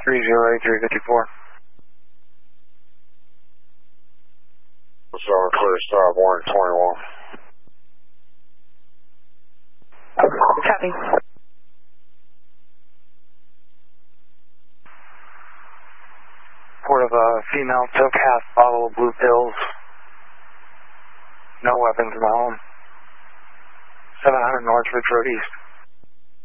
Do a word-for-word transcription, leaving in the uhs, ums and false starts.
three zero eight three fifty-four. So clear stop one twenty-one. Copy. Report of a female took half bottle of blue pills. No weapons in the home. seven hundred North Ridge Road East.